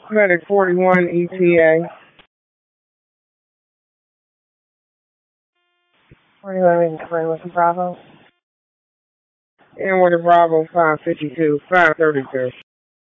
Medic 41 ETA. 41 with Bravo. And with a Bravo 552, 532.